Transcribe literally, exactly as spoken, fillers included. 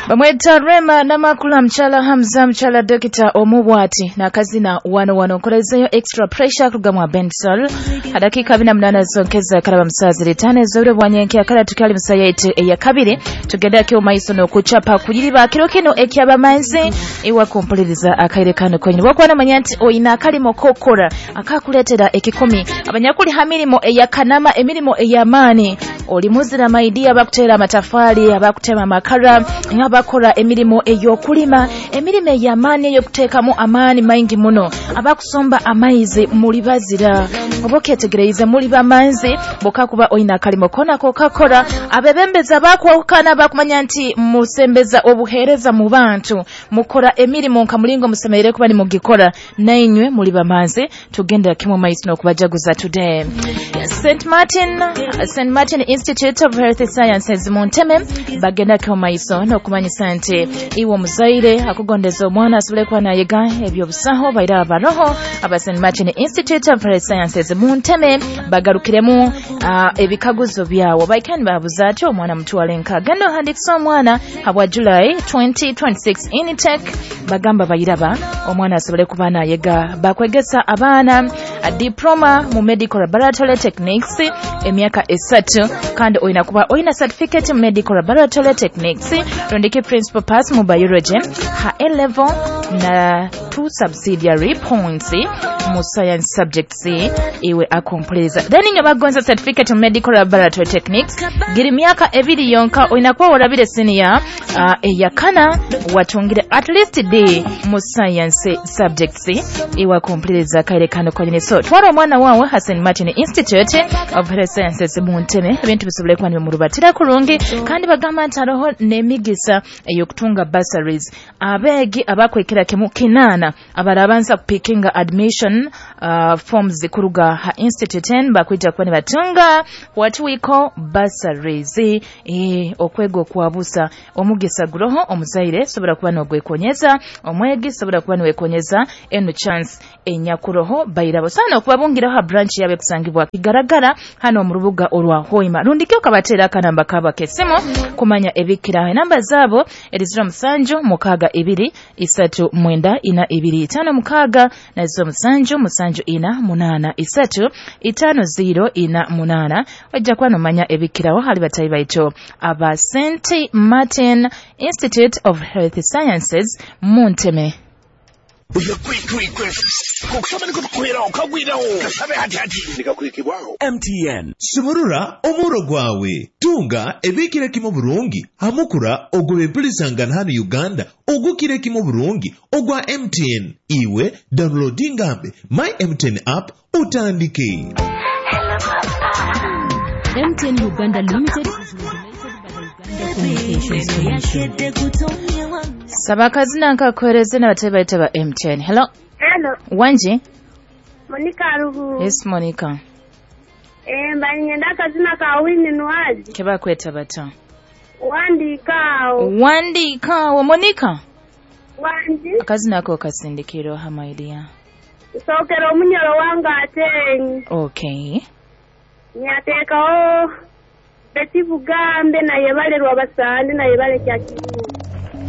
Bamweta Rema namakula mchala Hamza mchala Dokita Omubwati na kazina wano wano nkolezeyo extra pressure kugamwa Bensol hadakika bina mnana zonkeza karaba msazi ritane zore bwanyenke akala tukali msayete eya kabiri tugenda kyo maiso no kuchapa kujiriba kiro kino ekyaba manzi iwa kumpuliriza akairekano kwenye wakwana manyanti oina kalimo kokora akakuletera ekikomi abanyakuli hamirimo eya kanama emirimo eya mani olimuzira maidia bakutera matafali abakutema makara ngabakora emirimo eyokulima emirimo eya mani eyokuteekamu amani maingi muno abakusomba amaize mulibazira oboketegereza muliba manzi bokakuba oina kalimo kona kokakora abebembeza bakwokana bakumanya nti musembeza obuhereza mu bantu mukora emirimo nkamulingo musemerere kuba ni mugikora nainywe muliba manzi tugenda kimwe maiso no kubajaguza today. Saint Martin Saint Martin Institute of Health Sciences Munteme bagenda kimwe maiso no kumanyisa nti iwo muzaire akugondeza omwana asubule kwa nayiga ebyo busaho baira abaroho aba Saint Martin Institute of Health Sciences Munteme bagarukiremu uh, ebikaguzo byawo baikani babuza ati omwana mutwalenka gendo handikisa omwana habwa July twenty twenty-six intake bagamba bayiraba omwana asubule kuba nayiga bakwegesa abana a diploma mu medical laboratory techniques emyaka esatu kandi oina kuba oina certificate mu medical laboratory techniques rondiki principal pass mu biology ha A level na two subsidiary points mu science subjects iwe akompleza then nga bagonza certificate mu medical laboratory techniques giri myaka ebiri yonka oina kuba olabire senior uh, eyakana watungire at least D mu science subjects iwe akompleza kaire kano kwenye so twara omwana wawe Saint Martin Institute of Health Sciences Munteme ebintu bisobole kwani mu rubatira kulungi kandi bagamba ntaroho nemigisa eyokutunga bursaries abegi abakwekera kimu kinana abarabanza kupikinga admission uh, forms kuruga ha institute bakwita kwani batunga what we call bursaries eh okwego kwabusa omugisa guroho omuzaire sobora kuba no gwekonyeza omwegi sobora kuba no wekonyeza eno chance enyakuroho bayirabo sana okubabungira ha branch yabe kusangibwa kigaragara hano mu rubuga olwa Hoima rundikyo kabatera kanamba kaba kesimo kumanya ebikira namba zabo eriziro musanju mukaga ibiri isatu mwenda ina ibiri tano mukaga na zo musanju musanju ina munana isatu itano zero ina munana wajja kwano manya ebikirawo hali batayi baito aba Saint Martin Institute of Health Sciences Munteme. Uya kwi kwi kwi kukusaba niko tukuhera ukagwiraho kasabe hati hati nikakurikibwaho M T N Suburura omuro gwawe tunga ebikire kimo burungi hamukura ogwe bilisangana hano Uganda ogukire kimo burungi ogwa M T N iwe downloading app my M T N app utandike. M T N Uganda Limited Sabakazina nkakwereze na batebe baite ba M T N. Hello. Hello. Wanji? Monica Ruhu. Yes, Monica. Eh, mbanyenda kazina ka wini nwaji. Keba kweta bata. Wandi kao. Wandi kao, Monica. Wandi. Akazina ko kasindikiro hamaidia. Sokero munyoro wanga atenyi. Okay. Nyateka o Beti Bugambe na yebalerwa basande na yebale kyaki.